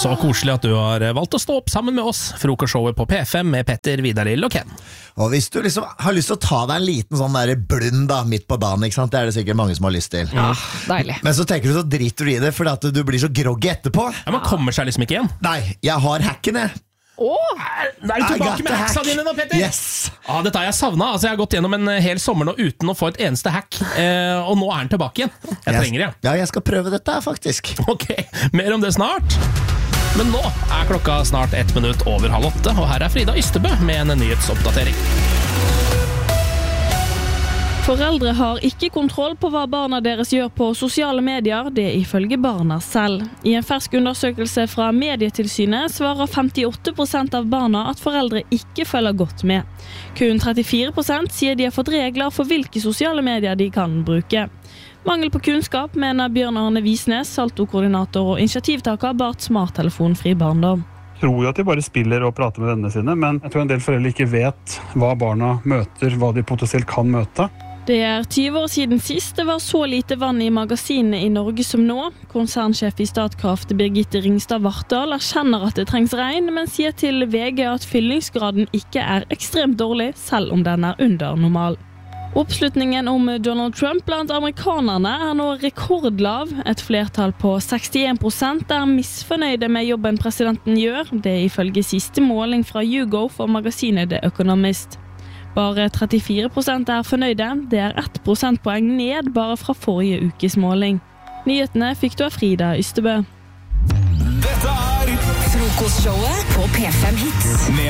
Så koselig at du har valgt å stå opp sammen med oss. Frokostshowet på P5 med Petter, Vidar-Lill og Ken. Og hvis du liksom har lyst til å ta deg en liten sånn der blund da, midt på dagen, ikke sant? Det er det sikkert mange som har lyst til. Ja, deilig. Men så tenker du så driter du i det, fordi at du blir så groggy etterpå. Ja, man kommer seg liksom ikke igjen. Nei, jeg har hacken jeg. Er du tilbake med hacksa dine da, Petter? Yes. Dette har jeg savnet. Jeg har gått gjennom en hel sommer nå uten å få et eneste hack. Og nå er den tilbake igjen. Jeg trenger det. Ja, jeg skal prøve dette her, faktisk. Ok, mer om det snart. Men nå er klokka snart 1 minutt over 7:30, og her er Frida Ystebø med en nyhetsoppdatering. Foreldre har ikke kontroll på hva barna deres gjør på sosiale medier, det ifølge barna selv. I en fersk undersøkelse fra Medietilsynet svarer 58% av barna at foreldre ikke følger godt med. Kun 34% sier de har fått regler for hvilke sosiale medier de kan bruke. Mangel på kunnskap, mener Bjørn Arne Visnes, Salto-koordinator og initiativtaker bak smarttelefonfri barndom. Jeg tror jo at de bare spiller og prater med vennene sine, men jeg tror en del foreldre ikke vet hva barna møter, hva de potensielt kan møte. Det er 20 år siden sist det var så lite vann i magasinene i Norge som nå. Konsernsjef i Statkraft Birgitte Ringstad Vartdal erkjenner at det trengs regn, men sier til VG at fyllingsgraden ikke er ekstremt dårlig, selv om den er under normal. Oppslutningen om Donald Trump blant amerikanerne er nå rekordlav. Et flertall på 61% er misfornøyde med jobben presidenten gjør. Det er ifølge siste måling fra YouGov for magasinet The Economist. Bare 34% er fornøyde. Det er 1 prosentpoeng ned bare fra forrige ukes måling. Nyhetene fikk du av Frida Ystebø. Dette er Frokostshowet på P5 Hits. Med